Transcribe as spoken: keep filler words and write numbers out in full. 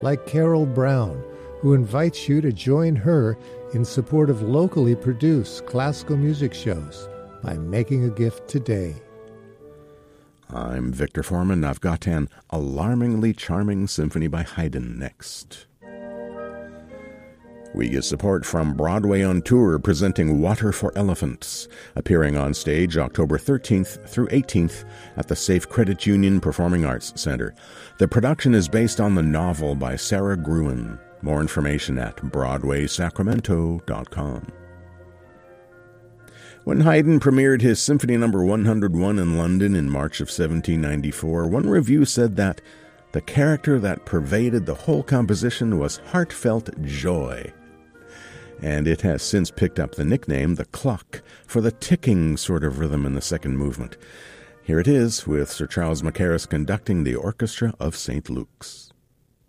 like Carol Brown, who invites you to join her in support of locally produced classical music shows by making a gift today. I'm Victor Foreman. I've got an alarmingly charming symphony by Haydn next. We get support from Broadway on Tour, presenting Water for Elephants, appearing on stage October thirteenth through eighteenth at the Safe Credit Union Performing Arts Center. The production is based on the novel by Sarah Gruen. More information at broadway sacramento dot com. When Haydn premiered his Symphony Number one hundred one in London in March of seventeen ninety-four, one review said that the character that pervaded the whole composition was heartfelt joy. And it has since picked up the nickname the clock for the ticking sort of rhythm in the second movement. Here it is with Sir Charles Mackerras conducting the Orchestra of Saint Luke's.